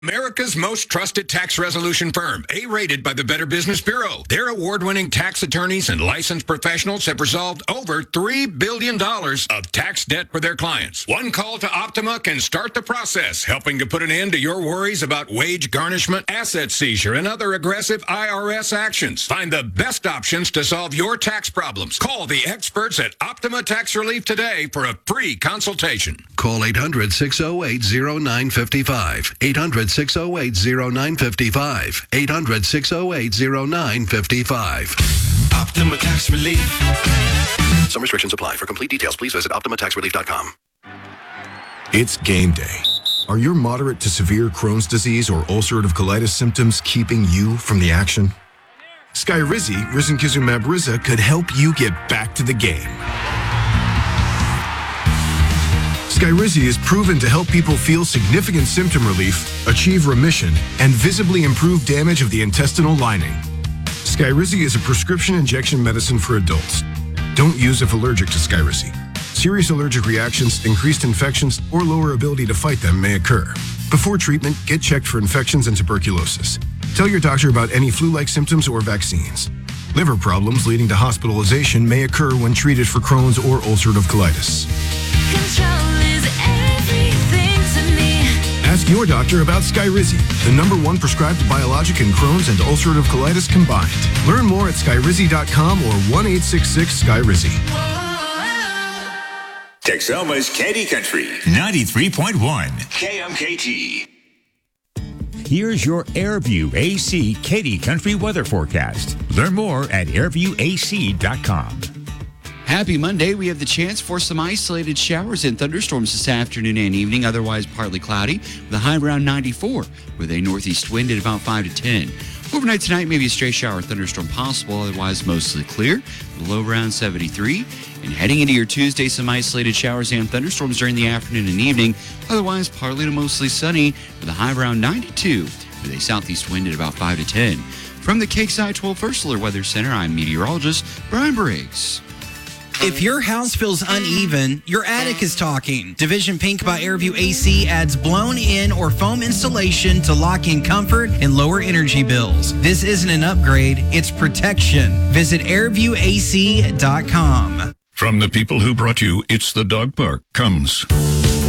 America's most trusted tax resolution firm, A-rated by the Better Business Bureau. Their award-winning tax attorneys and licensed professionals have resolved over $3 billion of tax debt for their clients. One call to Optima can start the process, helping to put an end to your worries about wage garnishment, asset seizure, and other aggressive IRS actions. Find the best options to solve your tax problems. Call the experts at Optima Tax Relief today for a free consultation. Call 800-608-0955. 800-608-0955. 800-608-0955. Optima Tax Relief. Some restrictions apply. For complete details, please visit OptimaTaxRelief.com. It's game day. Are your moderate to severe Crohn's disease or ulcerative colitis symptoms keeping you from the action? Skyrizi, risankizumab Riza, could help you get back to the game. Skyrizi is proven to help people feel significant symptom relief, achieve remission, and visibly improve damage of the intestinal lining. Skyrizi is a prescription injection medicine for adults. Don't use if allergic to Skyrizi. Serious allergic reactions, increased infections, or lower ability to fight them may occur. Before treatment, get checked for infections and tuberculosis. Tell your doctor about any flu-like symptoms or vaccines. Liver problems leading to hospitalization may occur when treated for Crohn's or ulcerative colitis. Ask your doctor about Skyrizi, the #1 prescribed biologic in Crohn's and ulcerative colitis combined. Learn more at skyrizi.com or 1-866-SKYRIZI. Texoma's Candy Country 93.1 KMKT. Here's your Airview AC Katy Country weather forecast. Learn more at airviewac.com. Happy Monday. We have the chance for some isolated showers and thunderstorms this afternoon and evening, otherwise partly cloudy, with a high around 94, with a northeast wind at about 5 to 10. Overnight tonight, maybe a stray shower or thunderstorm possible, otherwise mostly clear, with a low around 73. And heading into your Tuesday, some isolated showers and thunderstorms during the afternoon and evening, otherwise partly to mostly sunny, with a high around 92, with a southeast wind at about 5 to 10. From the Cakeside 12 First Alert Weather Center, I'm meteorologist Brian Briggs. If your house feels uneven, your attic is talking. Division Pink by Airview AC adds blown-in or foam insulation to lock in comfort and lower energy bills. This isn't an upgrade, it's protection. Visit airviewac.com. From the people who brought you It's the Dog Park comes